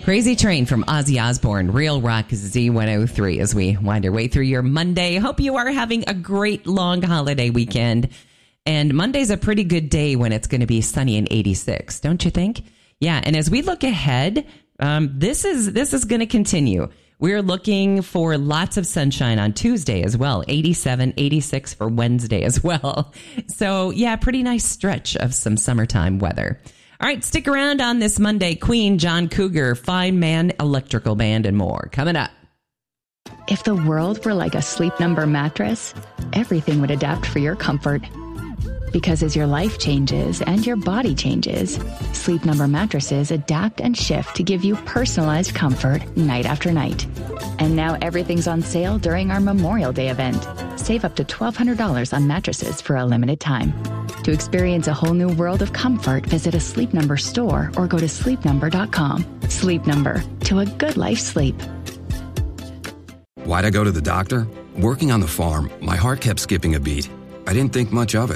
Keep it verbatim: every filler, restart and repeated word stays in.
Crazy Train from Ozzy Osbourne, Real Rock Z one oh three as we wind our way through your Monday. Hope you are having a great long holiday weekend. And Monday's a pretty good day when it's going to be sunny and eighty-six, don't you think? Yeah, and as we look ahead, um, this is this is going to continue. We're looking for lots of sunshine on Tuesday as well, eighty-seven, eighty-six for Wednesday as well. So, yeah, pretty nice stretch of some summertime weather. All right, stick around on this Monday. Queen, John Cougar, Fine Man, Electrical Band, and more. Coming up. If the world were like a Sleep Number mattress, everything would adapt for your comfort. Because as your life changes and your body changes, Sleep Number mattresses adapt and shift to give you personalized comfort night after night. And now everything's on sale during our Memorial Day event. Save up to twelve hundred dollars on mattresses for a limited time. To experience a whole new world of comfort, visit a Sleep Number store or go to sleep number dot com. Sleep Number, to a good life sleep. Why'd I go to the doctor? Working on the farm, my heart kept skipping a beat. I didn't think much of it.